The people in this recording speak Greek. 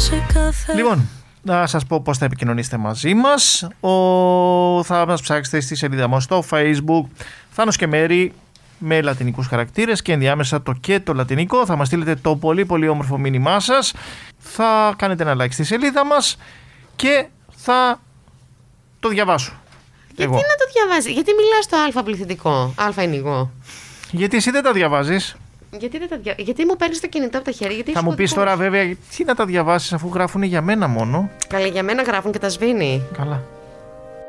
Λοιπόν, να σας πω πώς θα επικοινωνήσετε μαζί μας. Θα μας ψάξετε στη σελίδα μας στο Facebook Θάνος και Μέρη με λατινικούς χαρακτήρες και ενδιάμεσα το και το λατινικό. Θα μας στείλετε το πολύ πολύ όμορφο μήνυμά σας. Θα κάνετε ένα like στη σελίδα μας και θα το διαβάσω. Γιατί να το διαβάζει, γιατί μιλάς στο αλφα πληθυντικό, αλφα ενιγό? Γιατί εσύ δεν τα διαβάζεις. Γιατί μου παίρνεις το κινητό από τα χέρια? Θα μου πεις τώρα βέβαια τι να τα διαβάσεις αφού γράφουν για μένα μόνο. Καλά, για μένα γράφουν και τα σβήνει. Καλά.